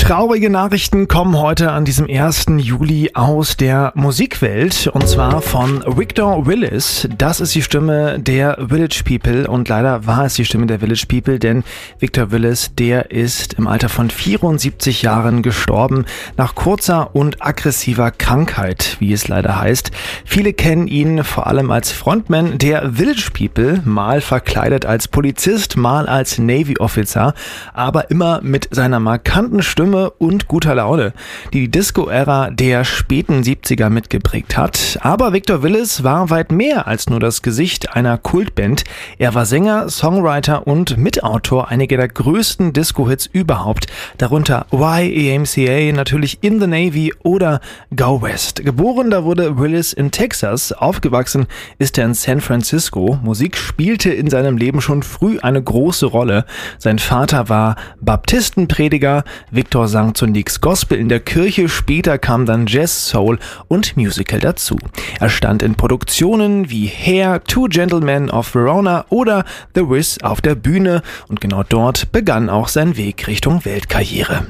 Traurige Nachrichten kommen heute an diesem 1. Juli aus der Musikwelt, und zwar von Victor Willis. Das ist die Stimme der Village People, und leider war es die Stimme der Village People, denn Victor Willis, der ist im Alter von 74 Jahren gestorben, nach kurzer und aggressiver Krankheit, wie es leider heißt. Viele kennen ihn vor allem als Frontman der Village People, mal verkleidet als Polizist, mal als Navy-Officer, aber immer mit seiner markanten Stimme und guter Laune, die die Disco-Ära der späten 70er mitgeprägt hat. Aber Victor Willis war weit mehr als nur das Gesicht einer Kultband. Er war Sänger, Songwriter und Mitautor einiger der größten Disco-Hits überhaupt, darunter YMCA, natürlich In the Navy oder Go West. Geboren, da wurde Willis in Texas. Aufgewachsen ist er in San Francisco. Musik spielte in seinem Leben schon früh eine große Rolle. Sein Vater war Baptistenprediger. Victor sang zunächst Gospel in der Kirche, später kam dann Jazz, Soul und Musical dazu. Er stand in Produktionen wie Hair, Two Gentlemen of Verona oder The Wiz auf der Bühne, und genau dort begann auch sein Weg Richtung Weltkarriere.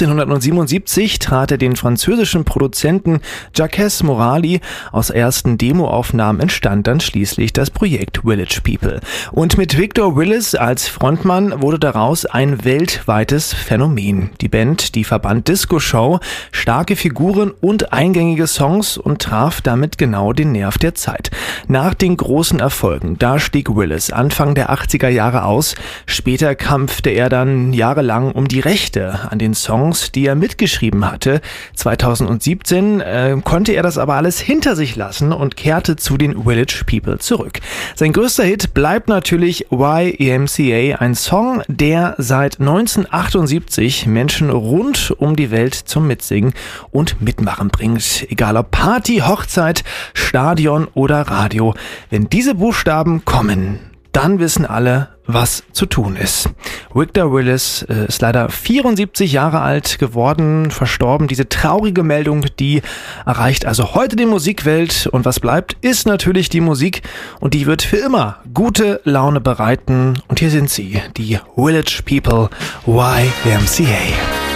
1977 trat er den französischen Produzenten Jacques Morali. Aus ersten Demoaufnahmen entstand dann schließlich das Projekt Village People. Und mit Victor Willis als Frontmann wurde daraus ein weltweites Phänomen. Die Band, die verband Disco-Show, starke Figuren und eingängige Songs und traf damit genau den Nerv der Zeit. Nach den großen Erfolgen, da stieg Willis Anfang der 80er Jahre aus. Später kämpfte er dann jahrelang um die Rechte an den Songs, die er mitgeschrieben hatte. 2017 konnte er das aber alles hinter sich lassen und kehrte zu den Village People zurück. Sein größter Hit bleibt natürlich YMCA, ein Song, der seit 1978 Menschen rund um die Welt zum Mitsingen und Mitmachen bringt. Egal ob Party, Hochzeit, Stadion oder Radio. Wenn diese Buchstaben kommen, dann wissen alle, was zu tun ist. Victor Willis ist leider 74 Jahre alt geworden, verstorben. Diese traurige Meldung, die erreicht also heute die Musikwelt. Und was bleibt, ist natürlich die Musik. Und die wird für immer gute Laune bereiten. Und hier sind sie, die Village People, YMCA.